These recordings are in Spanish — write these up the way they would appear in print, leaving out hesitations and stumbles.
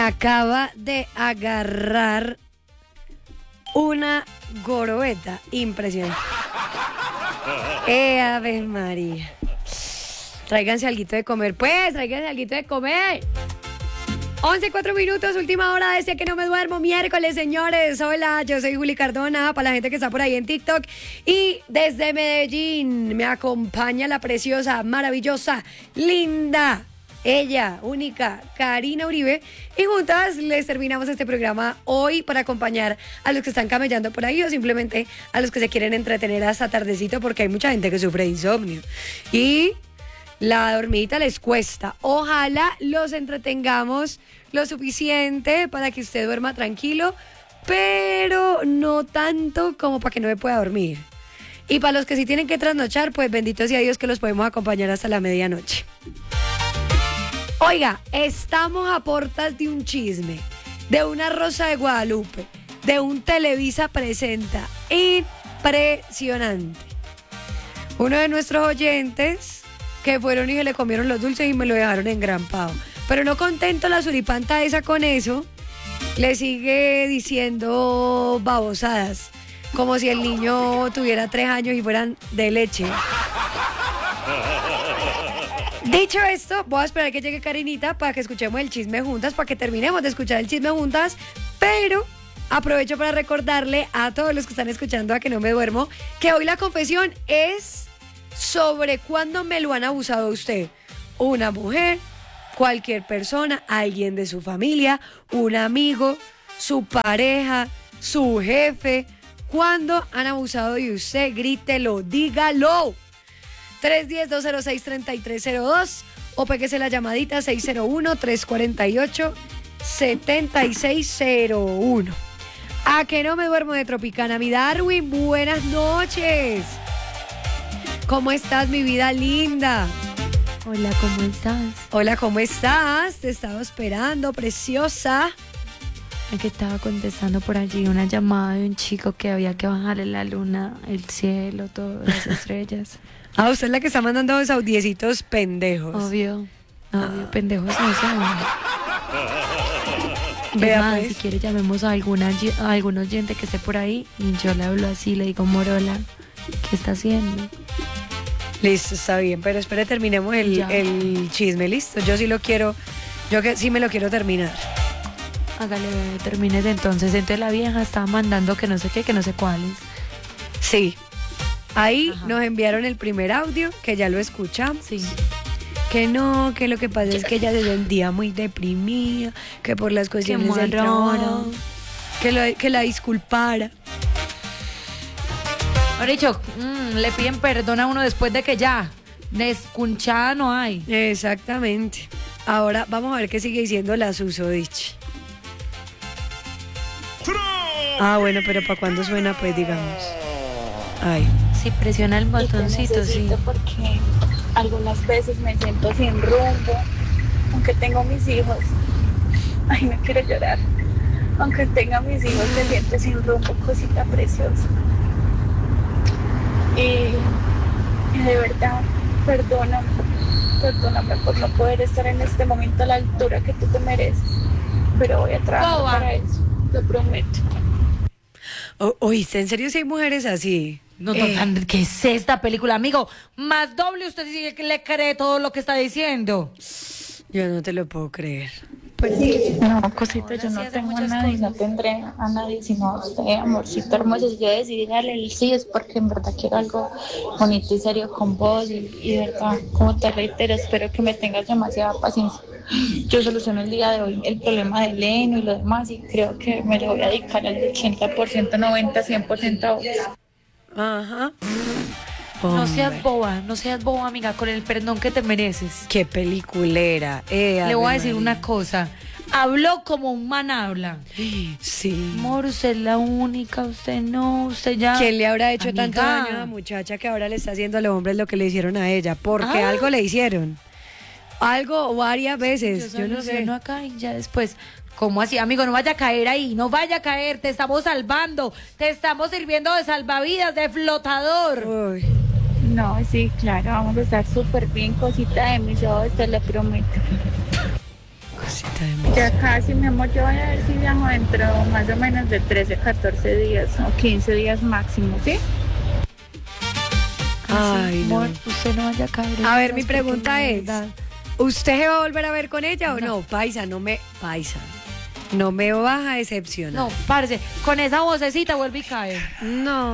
Acaba de agarrar una gorobeta impresionante. Ave María. Tráiganse alguito de comer, pues, tráiganse alguito de comer. 11:04, última hora de este que no me duermo, miércoles, señores. Hola, yo soy Juli Cardona, para la gente que está por ahí en TikTok. Y desde Medellín me acompaña la preciosa, maravillosa, linda, ella, única, Karina Uribe. Y juntas les terminamos este programa hoy para acompañar a los que están camellando por ahí o simplemente a los que se quieren entretener hasta tardecito, porque hay mucha gente que sufre de insomnio. Y la dormidita les cuesta. Ojalá los entretengamos lo suficiente para que usted duerma tranquilo, pero no tanto como para que no me pueda dormir. Y para los que sí tienen que trasnochar, pues bendito sea Dios que los podemos acompañar hasta la medianoche. Oiga, estamos a portas de un chisme, de una Rosa de Guadalupe, de un Televisa Presenta. Impresionante. Uno de nuestros oyentes que fueron y se le comieron los dulces y me lo dejaron engrampado. Pero no contento la suripanta esa con eso, le sigue diciendo babosadas, como si el niño tuviera 3 años y fueran de leche. Dicho esto, voy a esperar que llegue Karinita para que escuchemos el chisme juntas, para que terminemos de escuchar el chisme juntas, pero aprovecho para recordarle a todos los que están escuchando A Que No Me Duermo que hoy la confesión es sobre cuándo me lo han abusado a usted. Una mujer, cualquier persona, alguien de su familia, un amigo, su pareja, su jefe. ¿Cuándo han abusado de usted? Grítelo, dígalo. 310-206-3302 o péguese la llamadita 601-348-7601. A Que No Me Duermo de Tropicana. Mi Darwin, buenas noches. ¿Cómo estás, mi vida linda? Hola, ¿cómo estás? Hola, ¿cómo estás? Te estaba esperando, preciosa. Es que estaba contestando por allí una llamada de un chico que había que bajarle la luna, el cielo, todas las estrellas. Ah, usted es la que está mandando los audiecitos pendejos. Obvio, pendejos no son. Vea, Es más, pues, si quiere llamemos a algún oyente que esté por ahí y yo le hablo así, le digo, Morola, ¿qué está haciendo? listo, está bien, pero espere, terminemos el chisme, listo. Yo sí lo quiero, yo que sí me lo quiero terminar. Hágale, bebé, termines entonces. Entonces la vieja estaba mandando que no sé qué, que no sé cuáles. Sí, ahí Ajá. nos enviaron el primer audio, que ya lo escuchamos. Sí. Que no, que lo que pasa es que ella se sentía muy deprimida, que por las cuestiones del trabajo, que la disculpara. Por dicho, le piden perdón a uno después de que ya descunchada no hay. Exactamente. Ahora vamos a ver qué sigue diciendo la susodicha. Ah, bueno, pero ¿para cuándo suena? Pues digamos. Ay. Si presiona el botoncito, sí. Porque algunas veces me siento sin rumbo, aunque tengo mis hijos. Ay, no quiero llorar. Aunque tenga mis hijos, me siento sin rumbo, cosita preciosa. Y de verdad, perdóname por no poder estar en este momento a la altura que tú te mereces. Pero voy a trabajar para eso, lo prometo. Oíste, ¿en serio si hay mujeres así? No, ¿qué es esta película, amigo? Más doble, usted dice que le cree todo lo que está diciendo. Yo no te lo puedo creer. No, cosita, yo Ahora sí no hace tengo a muchas nadie, cosas. no tendré a nadie sino a usted, amorcito hermoso. Si yo decidí darle el sí es porque en verdad quiero algo bonito y serio con vos y de verdad, como te reitero, espero que me tengas demasiada paciencia. Yo soluciono el día de hoy el problema de Leno y lo demás y creo que me lo voy a dedicar al 80%, 90%, 100% a vos. Ajá. No Hombre, seas boba, amiga, con el perdón que te mereces. qué peliculera. Le voy a Ave decir María. una cosa. Habló como un man habla. Sí. Amor, usted es la única, usted no, usted ya. ¿Quién le habrá hecho Amiga. tanto daño a la muchacha que ahora le está haciendo a los hombres lo que le hicieron a ella? Porque Ah. algo le hicieron. Algo o varias veces. Yo no sé. soluciono acá y ya después. ¿Cómo así? Amigo, no vaya a caer ahí, no vaya a caer, te estamos salvando, te estamos sirviendo de salvavidas, de flotador. Uy. No, sí, claro, vamos a estar súper bien, cosita de mis ojos, te lo prometo. Ya casi, mi amor, yo voy a ver si viajo dentro más o menos de 13, 14 días o 15 días máximo, ¿sí? Ay, no. Amor, usted no vaya a caer. A ver, en mi esas, pregunta porque de es, verdad, ¿usted se va a volver a ver con ella o No. no? Paisa, no me vas a decepcionar. No, parce, con esa vocecita vuelve y cae. No.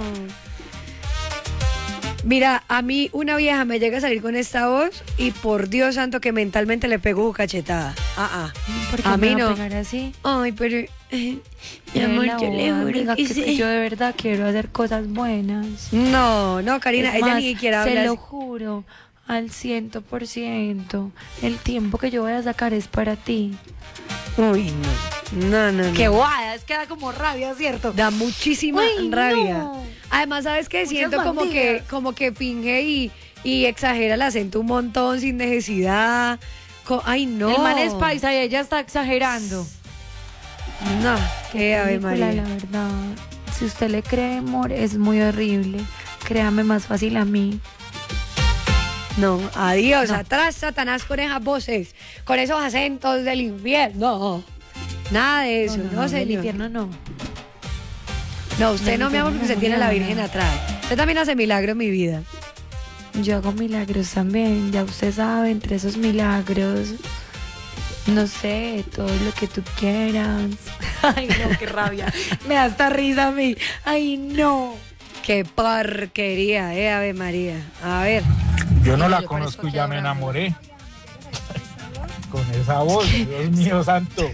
Mira, a mí una vieja me llega a salir con esta voz y por Dios santo que mentalmente le pego cachetada. ¿Por qué A me mí va no. a pegar así? Ay, pero mi amor, La yo le boda, juro amiga, que que es que sí. yo de verdad quiero hacer cosas buenas. No, Karina, Es ella más, ni siquiera se habla lo así. juro, al 100%. El tiempo que yo voy a sacar es para ti. Uy, no. Qué guada, es que da como rabia, ¿cierto? Da muchísima Uy, rabia. no. Además, ¿sabes qué? Muchas Siento bandidas. como que finge y exagera el acento un montón sin necesidad. Ay, no. El man es paisa y ella está exagerando. No, qué Ave Película, María. la verdad. Si usted le cree, amor, es muy horrible. Créame más fácil a mí. No, adiós, No. atrás Satanás con esas voces, con esos acentos del infierno. Nada de eso, no, del señor. infierno no. No, usted del no, mi amor, porque infierno usted tiene no, la no, Virgen no. atrás. Usted también hace milagros en mi vida. Yo hago milagros también, ya usted sabe, entre esos milagros, no sé, todo lo que tú quieras. Ay, no, qué rabia. Me da esta risa a mí. Ay, no. Qué porquería, Ave María. A ver. Yo no Sí, la yo conozco parezco y ya que me ahora- enamoré. Con esa voz, Dios mío santo.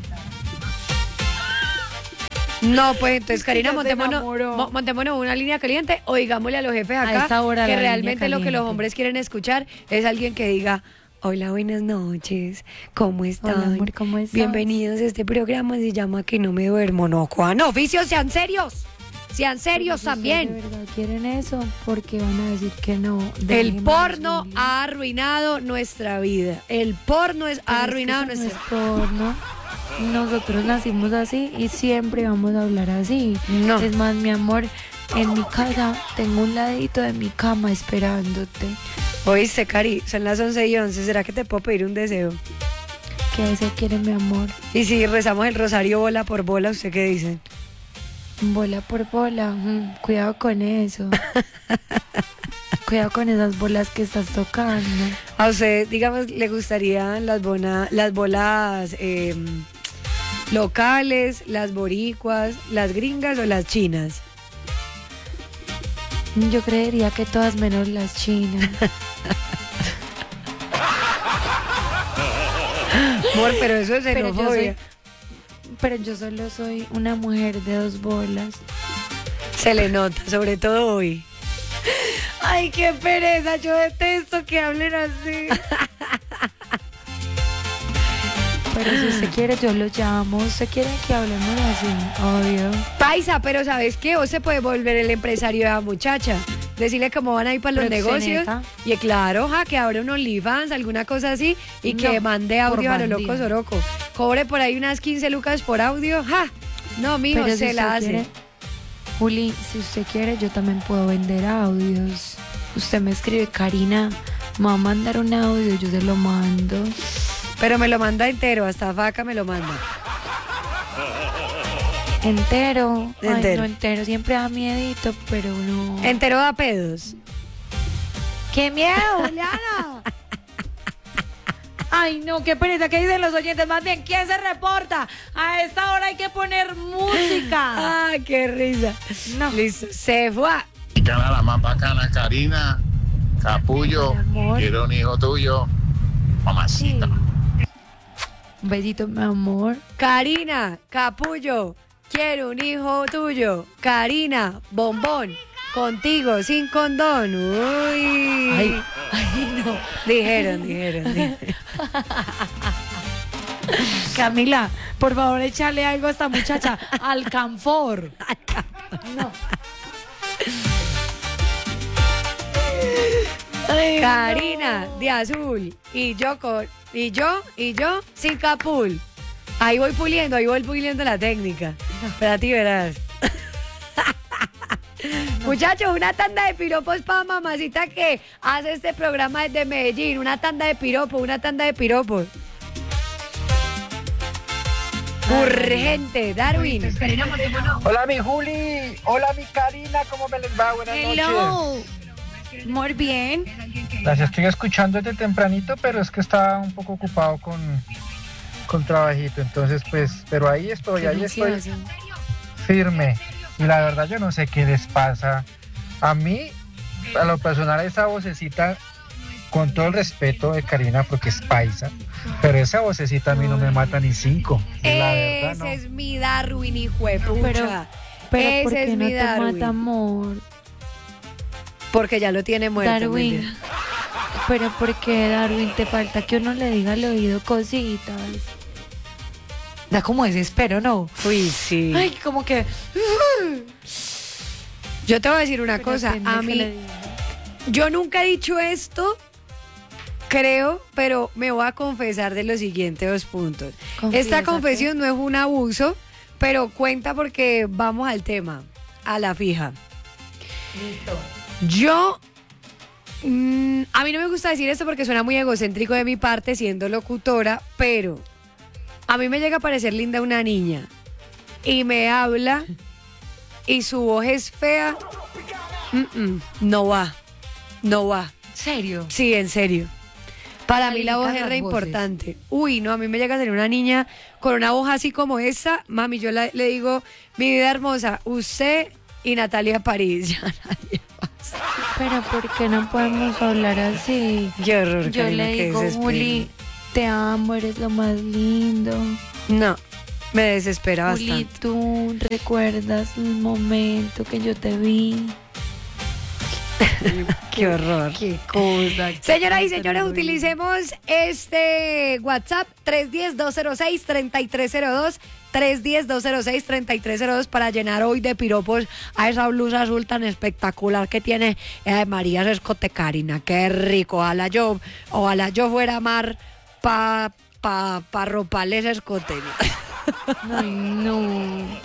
No, pues entonces, Karina, Ya se montémonos, enamoró. montémonos una línea caliente o digámosle a los jefes A acá esta hora que la línea realmente lo que los caliente. hombres quieren escuchar es alguien que diga: hola, buenas noches, ¿cómo están? Hola, amor, ¿cómo estás? Bienvenidos a este programa, se llama Que no me duermo, no, Juan. Oficios, sean serios Pero si también. ustedes de verdad quieren eso, porque van a decir que no. El Déjenme porno decirles. ha arruinado nuestra vida. El porno ha Pero es que arruinado eso no nuestra es porno. Nosotros nacimos así y siempre vamos a hablar así. No. Es más, mi amor, en mi casa tengo un ladito de mi cama esperándote. Oíste, Cari, son las 11:11. ¿Será que te puedo pedir un deseo? ¿Qué deseo quiere mi amor? Y si rezamos el rosario bola por bola, ¿usted qué dice? Bola por bola. Cuidado con eso. Cuidado con esas bolas que estás tocando. A usted, digamos, le gustarían las bolas locales, las boricuas, las gringas o las chinas. Yo creería que todas menos las chinas. Amor, pero eso es Pero yo xenofobia. Pero yo solo soy una mujer de 2 bolas. Se le nota, sobre todo hoy. Ay, qué pereza, yo detesto que hablen así. Pero si usted quiere, yo lo llamo. ¿Usted quiere que hablemos así? Obvio. Paisa, pero ¿sabes qué? Vos se puede volver el empresario de la muchacha. Decirle cómo van a ir para los negocios. Proxeneta. Y claro, que abra un OnlyFans, alguna cosa así. Y que No, mande audio por a los bandida. locos Oroco. Cobre por ahí unas 15 lucas por audio. No, mijo, Pero si se la usted hace. quiere- Juli, si usted quiere, yo también puedo vender audios. Usted me escribe, Karina, me va a mandar un audio, yo se lo mando. Pero me lo manda entero, hasta vaca me lo manda. Entero. Ay, Entero. no, entero. Siempre da miedito, pero no. Entero da pedos. ¡Qué miedo, Juliana! Ay, no, qué pereza. ¿Qué dicen los oyentes? Más bien, ¿quién se reporta? A esta hora hay que poner música. Qué risa. No. Listo, se fue. Cara la más bacana, Karina, Capullo, Mi amor. quiero un hijo tuyo, Sí. mamacita. Un besito, mi amor. Karina, Capullo, quiero un hijo tuyo. Karina, bombón, contigo, sin condón. Uy. Ay, no. Dijeron. Camila, por favor, échale algo a esta muchacha. Alcanfor. No. Ay, Karina, no. de azul. Y yo sin capul. Ahí voy puliendo la técnica. Para ti verás. Muchachos, una tanda de piropos para mamacita que hace este programa desde Medellín. Una tanda de piropos. Urgente, Darwin. Hola mi Juli, hola mi Karina, ¿cómo me les va? Buenas Hello. Muy bien. noches. Las estoy escuchando desde tempranito, pero es que estaba un poco ocupado con trabajito, entonces pues, pero ahí estoy firme. Y la verdad yo no sé qué les pasa. A mí, a lo personal, esa vocecita, con todo el respeto de Karina, porque es paisa, pero esa vocecita a mí no me mata ni 5. La verdad, no. Ese es mi Darwin, hijo de pucha. Pero ¿por Ese qué es no mi te Darwin. mata, amor? Porque ya lo tiene muerto. Darwin. mentira. Pero ¿por qué, Darwin? Te falta que uno le diga al oído cositas. Da como desespero, ¿no? Uy, sí. Ay, como que... Yo te voy a decir una Pero cosa. depende A que mí, le diga. yo nunca he dicho esto, creo, pero me voy a confesar de los siguientes 2 puntos. Esta Confiésate. confesión no es un abuso, pero cuenta porque vamos al tema, a la fija. Yo, a mí no me gusta decir esto porque suena muy egocéntrico de mi parte siendo locutora, pero a mí me llega a parecer linda una niña y me habla y su voz es fea, no va, no va. ¿Serio? Sí, en serio. Para mí la voz Califican es re las voces. importante. Uy, no, a mí me llega a salir una niña con una voz así como esa. Mami, yo le digo, mi vida hermosa, usted y Natalia París. Ya nadie más. Pero ¿por qué no podemos hablar así? Qué horror, Yo Karina, le qué digo, desespero. Juli, te amo, eres lo más lindo. No, me desespera Juli, bastante. tú recuerdas el momento que yo te vi. Qué horror. Qué cosa. Señoras y señores, utilicemos este WhatsApp 310-206-3302, 310-206-3302 para llenar hoy de piropos a esa blusa azul tan espectacular que tiene María Escote Karina. Qué rico. Ojalá yo fuera mar pa roparles escote. Ay, no.